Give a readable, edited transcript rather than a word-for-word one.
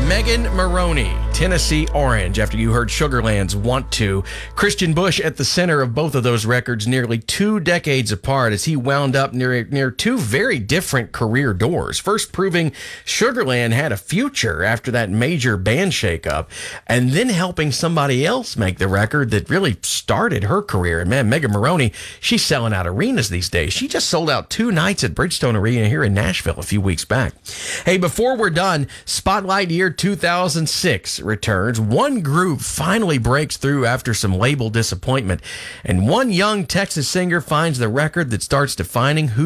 Megan Maroney, Tennessee Orange, after you heard Sugarland's Want To. Christian Bush at the center of both of those records, nearly 2 decades apart, as he wound up near two very different career doors. First proving Sugarland had a future after that major band shakeup, and then helping somebody else make the record that really started her career. And man, Megan Maroney, she's selling out arenas these days. She just sold out 2 nights at Bridgestone Arena here in Nashville a few weeks back. Hey, before we're done, Spotlight Year 2006 returns. One group finally breaks through after some label disappointment, and one young Texas singer finds the record that starts defining who